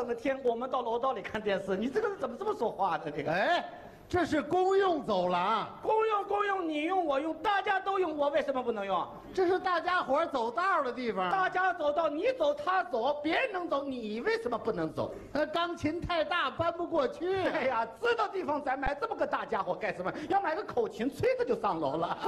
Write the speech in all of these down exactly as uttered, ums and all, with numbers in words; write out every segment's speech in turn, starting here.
上的天，我们到楼道里看电视。你这个人怎么这么说话呢？这个， 哎，这是公用走廊， 公用公用，你用我用，大家都用，我为什么不能用？ 这是大家伙走道的地方。 大家走道，你走他走，别人能走，你为什么不能走？ 那钢琴太大，搬不过去。 哎呀，知道地方咱买这么个大家伙干什么？要买个口琴，吹着就上楼了。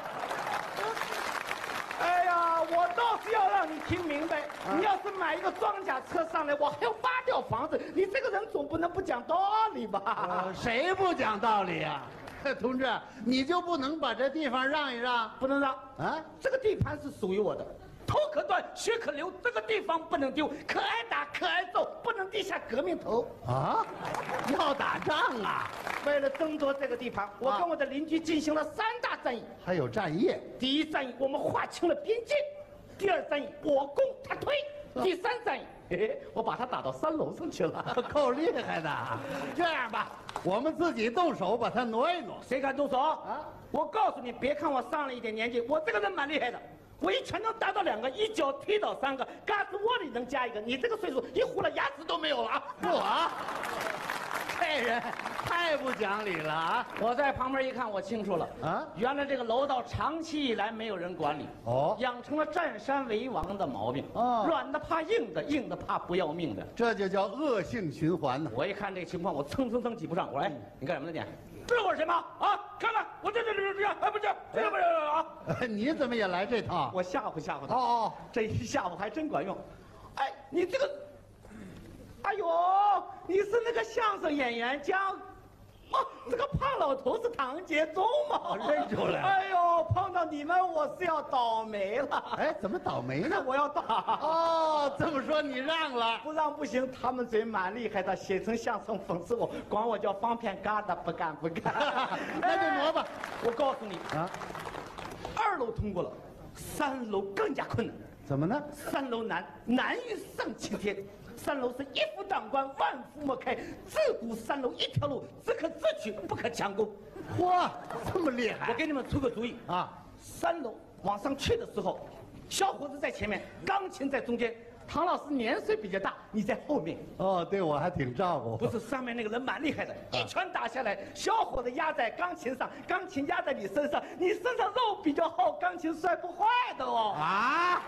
哎呀，我倒是要让你听明白，啊、你要是买一个装甲车上来，我还要挖掉房子，你这个人总不能不讲道理吧？ 呃、谁不讲道理呀、啊？同志，你就不能把这地方让一让？ 不能让啊！ 这个地盘是属于我的，头可断，血可流，这个地方不能丢，可挨打，可挨揍，不能低下革命头啊！要打仗啊！ 为了争夺这个地盘，我跟我的邻居进行了三大战役， 还有战役。 第一战役我们划清了边界，第二战役我攻他推，第三战役，嘿嘿，我把他打到三楼上去了， 够厉害的。这样吧，我们自己动手把他挪一挪。 谁敢动手啊？我告诉你，别看我上了一点年纪，我这个人蛮厉害的。我一拳能打倒两个，一脚踢倒三个，嘎子窝里能加一个。你这个岁数，一糊了牙齿都没有了啊！ 我。这人太不讲理了啊！ 我在旁边一看，我清楚了啊， 原来这个楼道长期以来没有人管理， 哦， 养成了占山为王的毛病， 哦， 软的怕硬的，硬的怕不要命的， 这就叫恶性循环呢。 我一看这个情况，我蹭蹭蹭挤不上，我说哎，你干什么呢你？知道我是谁吗？啊，看看我这这这这样，哎不是，这这不是啊？ 你怎么也来这套？ 我吓唬吓唬他。 哦哦， 这一吓唬还真管用。哎，你这个。哎呦，你是那个相声演员姜，哦，这个胖老头是唐杰忠嘛？ 认出来。 哎呦，碰到你们我是要倒霉了。 哎，怎么倒霉呢？ 我要打。 哦，这么说你让了？ 不让不行，他们嘴蛮厉害的，写成相声讽刺我，管我叫方片疙瘩，不干不干。 那就挪吧。 我告诉你啊， 二楼通过了，三楼更加困难。 怎么呢？ 三楼难，难于上青天。三楼是一夫当关，万夫莫开。自古三楼一条路，只可自取，不可强攻。 嚯，这么厉害！ 我给你们出个主意啊，三楼往上去的时候，小伙子在前面，钢琴在中间。唐老师年岁比较大，你在后面。 哦，对我还挺照顾。 不是，上面那个人蛮厉害的，一拳打下来，小伙子压在钢琴上，钢琴压在你身上，你身上肉比较厚，钢琴摔不坏的哦。 啊！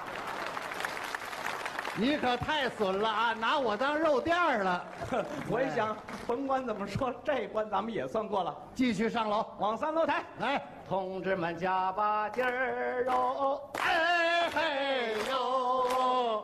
你可太损了啊！拿我当肉垫儿了。 我一想，甭管怎么说，这一关咱们也算过了。 继续上楼， 往三楼抬。 来， 同志们加把劲儿哟！ 哎嘿呦！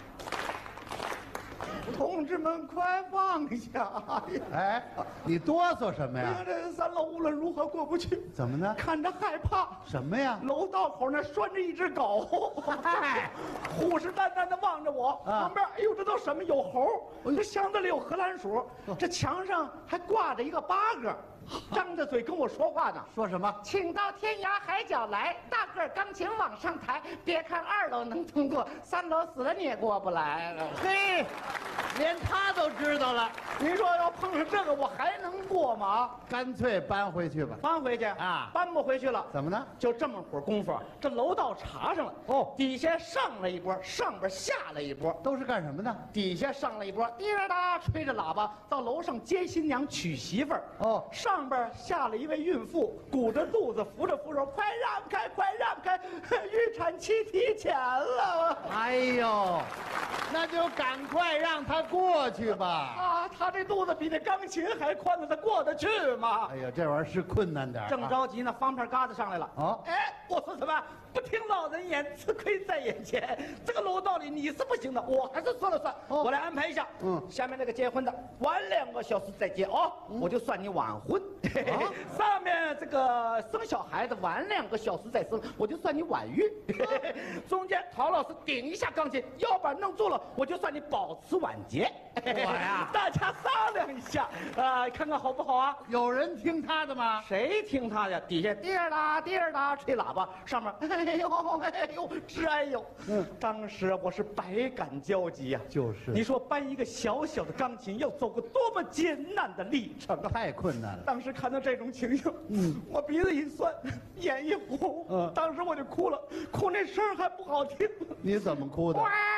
同志们快放下！ 哎，你哆嗦什么呀？ 这三楼无论如何过不去。 怎么呢？ 看着害怕。 什么呀？ 楼道口那拴着一只狗，嗨，虎视眈眈的望着我。旁边，哎呦，这都什么？有猴，这箱子里有荷兰鼠，这墙上还挂着一个八哥。张着嘴跟我说话呢， 说什么？ 请到天涯海角来，大个钢琴往上抬。别看二楼能通过，三楼死了你也过不来了。 嘿，连他都知道了。 您说要碰上这个，我还能过吗？ 干脆搬回去吧。 搬回去啊？ 搬不回去了。 怎么呢？ 就这么会儿功夫，这楼道查上了。哦，底下上了一波，上边下了一波， 都是干什么的？ 底下上了一波，滴答答吹着喇叭到楼上接新娘娶媳妇儿。 哦， 上。上边下了一位孕妇，鼓着肚子扶着扶手，快让开，快让开，预产期提前了。 哎呦，那就赶快让他过去吧。 啊，他这肚子比那钢琴还宽呢，他过得去吗？ 哎呀，这玩意儿是困难点。 正着急呢，方片疙瘩上来了。 哦， 哎，我说什么？不听老人言，吃亏在眼前。这个楼道里你是不行的，我还是说了算。哦、我来安排一下。嗯，下面那个结婚的晚两个小时再结哦，嗯、我就算你晚婚。啊、上面这个生小孩子晚两个小时再生，我就算你晚育。中间陶老师顶一下钢琴，腰板弄住了，我就算你保持晚节。 我呀， 大家商量一下，啊、呃，看看好不好啊？ 有人听他的吗？ 谁听他的？底下滴儿哒滴儿哒吹喇叭，上面哎呦哎呦直哎呦。嗯，当时我是百感交集呀、啊。 就是， 你说搬一个小小的钢琴要走过多么艰难的历程啊！ 太困难了。 当时看到这种情形，嗯，我鼻子一酸，眼一红，嗯，当时我就哭了，哭那声还不好听。 你怎么哭的？